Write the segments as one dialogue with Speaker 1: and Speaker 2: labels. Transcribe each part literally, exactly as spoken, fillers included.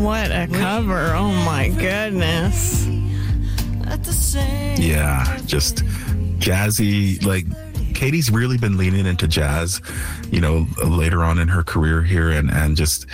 Speaker 1: What a cover. Oh my goodness.
Speaker 2: Yeah, just jazzy. Like, Katie's really been leaning into jazz, you know, later on in her career here, and, and just,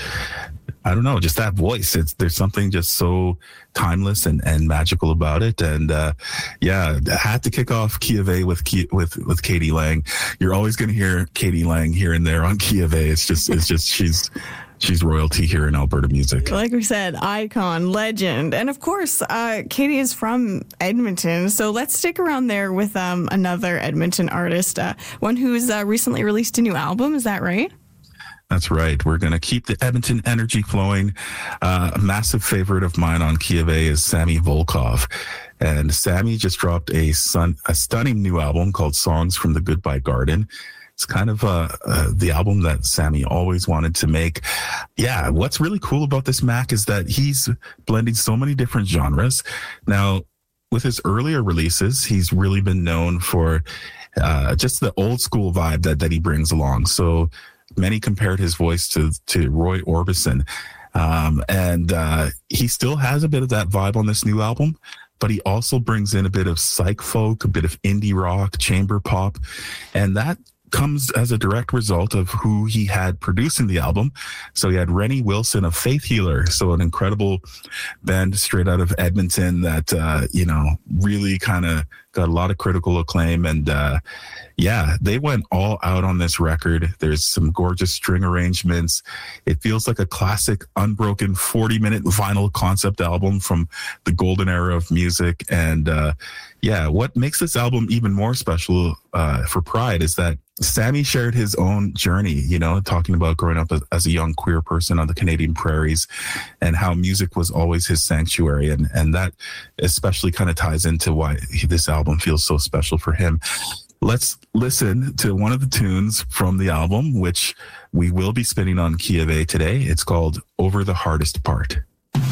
Speaker 2: I don't know, just that voice. It's there's something just so timeless and, and magical about it. And uh, yeah, I had to kick off Key of A with Key, with with k.d. lang. You're always going to hear k.d. lang here and there on Key of A. It's just it's just she's she's royalty here in Alberta music.
Speaker 1: Like we said, icon, legend, and of course, uh, Katie is from Edmonton. So let's stick around there with um, another Edmonton artist, uh, one who's uh, recently released a new album. Is that right?
Speaker 2: That's right. We're going to keep the Edmonton energy flowing. Uh, a massive favorite of mine on Key of A is Sammy Volkov. And Sammy just dropped a, sun, a stunning new album called Songs from the Goodbye Garden. It's kind of uh, uh, the album that Sammy always wanted to make. Yeah, what's really cool about this, Mac, is that he's blending so many different genres. Now, with his earlier releases, he's really been known for uh, just the old school vibe that, that he brings along. So many compared his voice to, to Roy Orbison. Um, and uh, he still has a bit of that vibe on this new album, but he also brings in a bit of psych folk, a bit of indie rock, chamber pop. And that comes as a direct result of who he had producing the album. So he had Rennie Wilson of Faith Healer, so an incredible band straight out of Edmonton that, uh, you know, really kind of got a lot of critical acclaim. And uh, yeah, they went all out on this record. There's some gorgeous string arrangements. It feels like a classic, unbroken forty minute vinyl concept album from the golden era of music. And uh, yeah, what makes this album even more special uh, for Pride is that Sammy shared his own journey, you know, talking about growing up as, as a young queer person on the Canadian prairies and how music was always his sanctuary. And, and that especially kind of ties into why he, this album feels so special for him. Let's listen to one of the tunes from the album, which we will be spinning on Key of A today. It's called Over the Hardest Part.